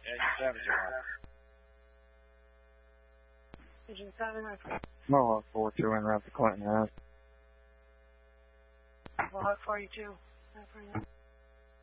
Agent 7. Agent 7, Mohawk 42 en route to Clinton Ave. Mohawk 42.